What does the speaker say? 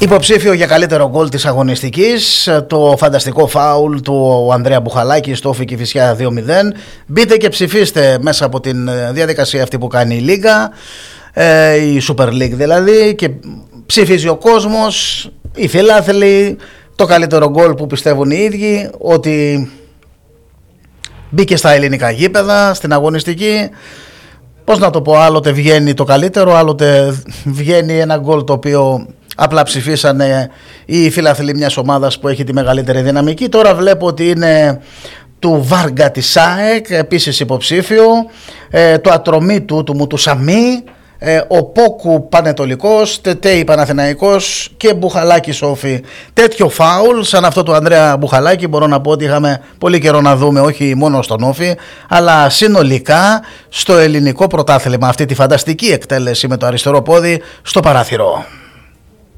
Υποψήφιο για καλύτερο γκολ της αγωνιστικής, το φανταστικό φάουλ του Ανδρέα Μπουχαλάκη στο Όφη Κηφισιά 2-0. Μπείτε και ψηφίστε μέσα από την διαδικασία αυτή που κάνει η Λίγκα, η Super League δηλαδή, και ψηφίζει ο κόσμος, οι φιλάθλοι, το καλύτερο γκολ που πιστεύουν οι ίδιοι ότι μπήκε στα ελληνικά γήπεδα, στην αγωνιστική. Πώς να το πω, άλλοτε βγαίνει το καλύτερο, άλλοτε βγαίνει ένα γκολ το οποίο απλά ψηφίσανε οι φιλαθλοί μιας ομάδας που έχει τη μεγαλύτερη δυναμική. Τώρα βλέπω ότι είναι του Βάργα της ΣΑΕΚ, επίσης υποψήφιο, το Ατρομήτου του Μουτουσαμί, ο Πόκου Πανετολικός, Τετέι Παναθηναϊκός και Μπουχαλάκης Όφη. Τέτοιο φάουλ σαν αυτό του Ανδρέα Μπουχαλάκη μπορώ να πω ότι είχαμε πολύ καιρό να δούμε, όχι μόνο στον Όφη αλλά συνολικά στο ελληνικό πρωτάθλημα, αυτή τη φανταστική εκτέλεση με το αριστερό πόδι στο παράθυρο.